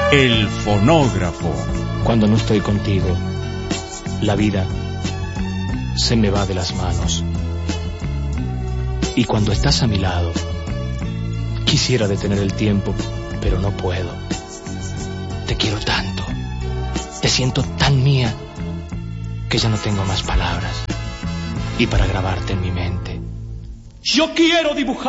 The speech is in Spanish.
El fonógrafo. Cuando no estoy contigo, la vida se me va de las manos. Y cuando estás a mi lado, quisiera detener el tiempo, pero no puedo. Te quiero tanto, te siento tan mía, que ya no tengo más palabras. Y para grabarte en mi mente, yo quiero dibujar